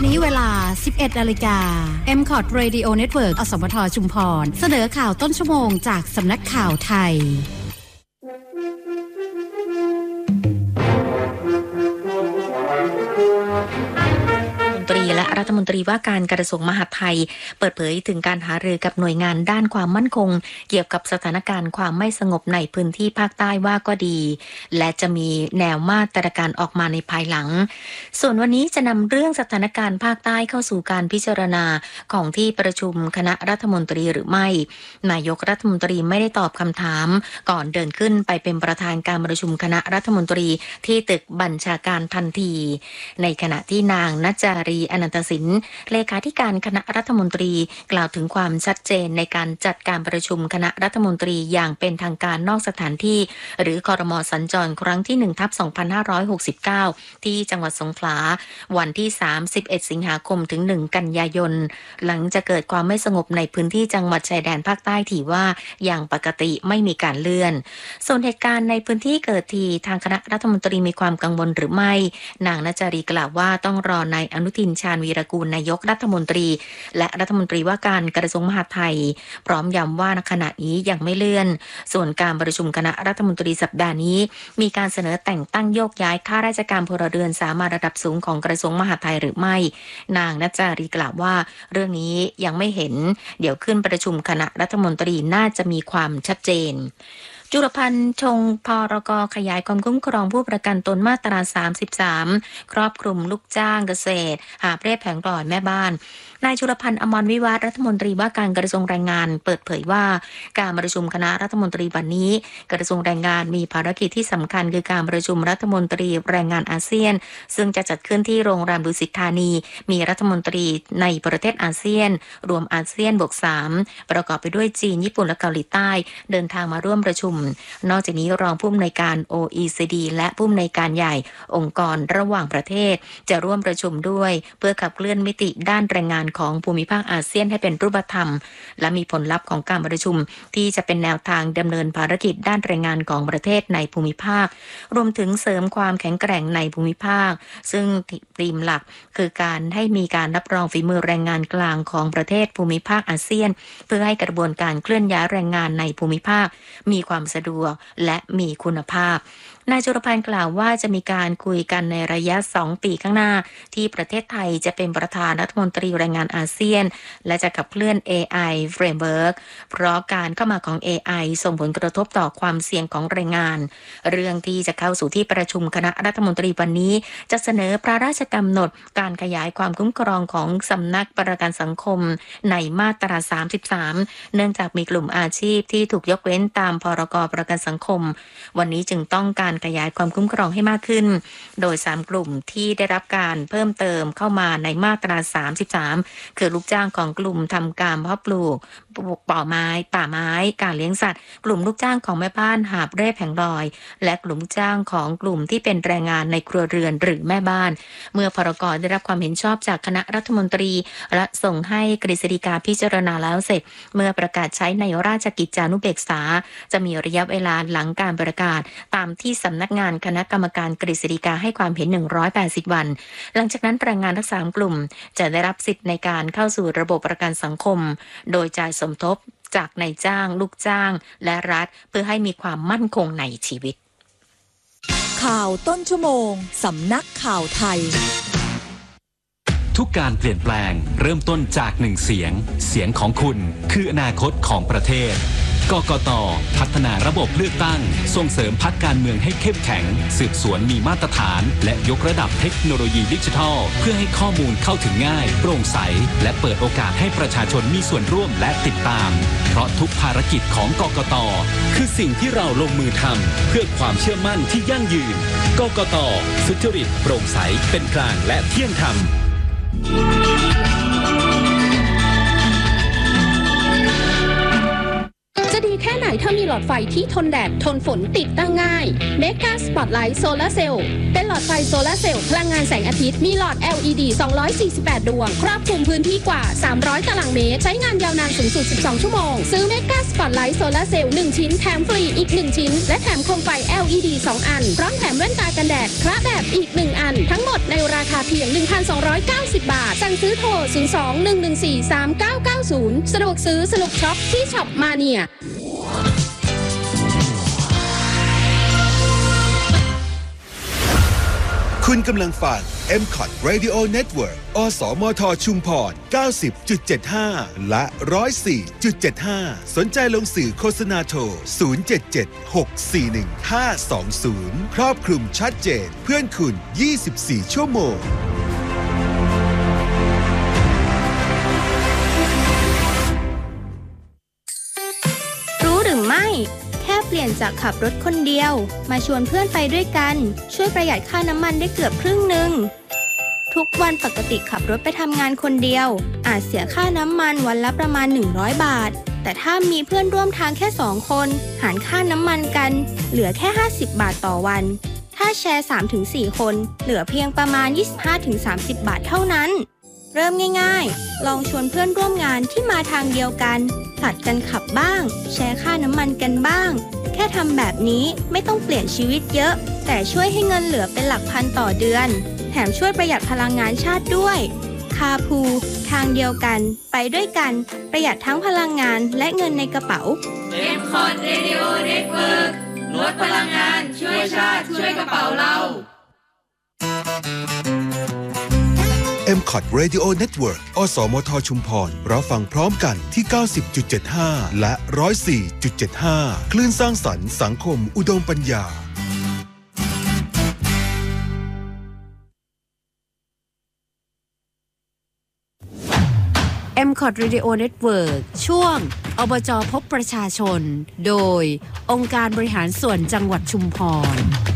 นี้เวลา 11 นาฬิกา MCOT Radio Network อสมทชุมพรเสนอข่าวต้นชั่วโมงจากสำนักข่าวไทยและรัฐมนตรีว่าการกระทรวงมหาดไทยเปิดเผยถึงการหารือกับหน่วยงานด้านความมั่นคงเกี่ยวกับสถานการณ์ความไม่สงบในพื้นที่ภาคใต้ว่าก็ดีและจะมีแนวมาตรการออกมาในภายหลังส่วนวันนี้จะนำเรื่องสถานการณ์ภาคใต้เข้าสู่การพิจารณาของที่ประชุมคณะรัฐมนตรีหรือไม่นายกรัฐมนตรีไม่ได้ตอบคำถามก่อนเดินขึ้นไปเป็นประธานการประชุมคณะรัฐมนตรีที่ตึกบัญชาการทันทีในขณะที่นางณจารีอนันตสินเลขาธิการคณะรัฐมนตรีกล่าวถึงความชัดเจนในการจัดการประชุมคณะรัฐมนตรีอย่างเป็นทางการนอกสถานที่หรือครม.สัญจรครั้งที่ 1/2569 ที่จังหวัดสงขลาวันที่31สิงหาคมถึง1กันยายนหลังจะเกิดความไม่สงบในพื้นที่จังหวัดชายแดนภาคใต้ที่ว่าอย่างปกติไม่มีการเลื่อนส่วนเหตุการณ์ในพื้นที่เกิดที่ทางคณะรัฐมนตรีมีความกังวลหรือไม่นางณจารีกล่าวว่าต้องรอนายอนุทินชาญวีรกูลนายกรัฐมนตรีและรัฐมนตรีว่าการกระทรวงมหาดไทยพร้อมย้ำว่าณขณะนี้ยังไม่เลื่อนส่วนการประชุมคณะรัฐมนตรีสัปดาห์นี้มีการเสนอแต่งตั้งโยกย้ายข้าราชการพลเรือนสามัญระดับสูงของกระทรวงมหาดไทยหรือไม่นางณจารีกล่าวว่าเรื่องนี้ยังไม่เห็นเดี๋ยวขึ้นประชุมคณะรัฐมนตรีน่าจะมีความชัดเจนจุลพันธ์ชงพรก.ขยายความคุ้มครองผู้ประกันตนมาตรา33ครอบคลุมลูกจ้างเกษตรหาบเร่แผงปล่อยแม่บ้านนายจุลพันธ์อมรวิวัฒน์รัฐมนตรีว่าการกระทรวงแรงงานเปิดเผยว่าการประชุมคณะรัฐมนตรีวันนี้กระทรวงแรงงานมีภารกิจที่สำคัญคือการประชุมรัฐมนตรีแรงงานอาเซียนซึ่งจะจัดขึ้นที่โรงแรมดุสิตธานีมีรัฐมนตรีในประเทศอาเซียนรวมอาเซียนบวก3ประกอบไปด้วยจีนญี่ปุ่นและเกาหลีใต้เดินทางมาร่วมประชุมนอกจากนี้รองผู้อำนวยการ OECD และผู้อำนวยการใหญ่องค์กรระหว่างประเทศจะร่วมประชุมด้วยเพื่อขับเคลื่อนมิติด้านแรงงานของภูมิภาคอาเซียนให้เป็นรูปธรรมและมีผลลัพธ์ของการประชุมที่จะเป็นแนวทางดำเนินภารกิจด้านแรงงานของประเทศในภูมิภาครวมถึงเสริมความแข็งแกร่งในภูมิภาคซึ่งธีมหลักคือการให้มีการรับรองฝีมือแรงงานกลางของประเทศภูมิภาคอาเซียนเพื่อให้กระบวนการเคลื่อนย้ายแรงงานในภูมิภาคมีความสะดวกและมีคุณภาพนายจุลพันธ์กล่าวว่าจะมีการคุยกันในระยะ2ปีข้างหน้าที่ประเทศไทยจะเป็นประธานรัฐมนตรีแรงงานอาเซียนและจะขับเคลื่อน AI Framework เพราะการเข้ามาของ AI ส่งผลกระทบต่อความเสี่ยงของแรงงานเรื่องที่จะเข้าสู่ที่ประชุมคณะรัฐมนตรีวันนี้จะเสนอพระราชกำหนดการขยายความคุ้มครองของสำนักประกันสังคมในมาตรา33เนื่องจากมีกลุ่มอาชีพที่ถูกยกเว้นตามพรก.ประกันสังคมวันนี้จึงต้องการขยายความคุ้มครองให้มากขึ้นโดย3กลุ่มที่ได้รับการเพิ่มเติมเข้ามาในมาตรา33คือลูกจ้างของกลุ่มทำการเพาะปลูกป่าไม้การเลี้ยงสัตว์กลุ่มลูกจ้างของแม่บ้านหาบเร่แผงลอยและกลุ่มลูกจ้างของกลุ่มที่เป็นแรงงานในครัวเรือนหรือแม่บ้านเมื่อพรก.ได้รับความเห็นชอบจากคณะรัฐมนตรีและส่งให้กฤษฎีกาพิจารณาแล้วเสร็จเมื่อประกาศใช้ในราชกิจจานุเบกษาจะมีระยะเวลาหลังการประกาศตามที่สำนักงานคณะกรรมการกฤษฎีกาให้ความเห็น180วันหลังจากนั้นแรงงานทั้ง3กลุ่มจะได้รับสิทธิ์ในการเข้าสู่ระบบประกันสังคมโดยจ่ายสมทบจากนายจ้างลูกจ้างและรัฐเพื่อให้มีความมั่นคงในชีวิตข่าวต้นชั่วโมงสำนักข่าวไทยทุกการเปลี่ยนแปลงเริ่มต้นจาก1เสียงของคุณคืออนาคตของประเทศกกต.พัฒนาระบบเลือกตั้งส่งเสริมพรรคการเมืองให้เข้มแข็งสืบสวนมีมาตรฐานและยกระดับเทคโนโลยีดิจิทัลเพื่อให้ข้อมูลเข้าถึงง่ายโปร่งใสและเปิดโอกาสให้ประชาชนมีส่วนร่วมและติดตามเพราะทุกภารกิจของกกต.คือสิ่งที่เราลงมือทำเพื่อความเชื่อมั่นที่ยั่งยืนกกต.สุจริตโปร่งใสเป็นกลางและเที่ยงธรรมจะดีแค่ไหนถ้ามีหลอดไฟที่ทนแดดทนฝนติดตั้งง่าย Mega Spotlight Solar Cell เป็นหลอดไฟโซลาร์เซลล์พลังงานแสงอาทิตย์มีหลอด LED 248 ดวงครอบคลุมพื้นที่กว่า300ตารางเมตรใช้งานยาวนานสูงสุด12ชั่วโมงซื้อ Mega Spotlight Solar Cell 1 ชิ้นแถมฟรีอีก1ชิ้นและแถมโคมไฟ LED 2 อันพร้อมแถมแว่นตากันแดดคละแบบอีก1อันทั้งหมดในราคาเพียง 1,290 บาทสั่งซื้อโทร 02-114-3990 สะดวกซื้อสนุกช็อปที่ช็อปมาเนียคุณกำลังฟัง MCOT Radio Network อสมทชุมพร 90.75 และ 104.75 สนใจลงสื่อโฆษณาโทร 077-641-520 ครอบคลุมชัดเจนเพื่อนคุณ 24 ชั่วโมงรู้หรือไม่แค่เปลี่ยนจากขับรถคนเดียวมาชวนเพื่อนไปด้วยกันช่วยประหยัดค่าน้ำมันได้เกือบครึ่งหนึ่งทุกวันปกติขับรถไปทำงานคนเดียวอาจเสียค่าน้ำมันวันละประมาณ100 บาทแต่ถ้ามีเพื่อนร่วมทางแค่2คนหารค่าน้ำมันกันเหลือแค่50 บาทต่อวันถ้าแชร์ 3-4 คนเหลือเพียงประมาณ 25-30 บาทเท่านั้นเริ่มง่ายๆลองชวนเพื่อนร่วมงานที่มาทางเดียวกันผลัดกันขับบ้างแชร์ค่าน้ำมันกันบ้างแค่ทำแบบนี้ไม่ต้องเปลี่ยนชีวิตเยอะแต่ช่วยให้เงินเหลือเป็นหลักพันต่อเดือนแถมช่วยประหยัดพลังงานชาติด้วยคาพูทางเดียวกันไปด้วยกันประหยัดทั้งพลังงานและเงินในกระเป๋า MCOT Radio Network ลดพลังงานช่วยชาติช่วยกระเป๋าเรา MCOT Radio Network อสมทชุมพรรับฟังพร้อมกันที่ 90.75 และ 104.75 คลื่นสร้างสรรค์สังคมอุดมปัญญา MCOT Radio Network ช่วงอบจพบประชาชนโดยองค์การบริหารส่วนจังหวัดชุมพร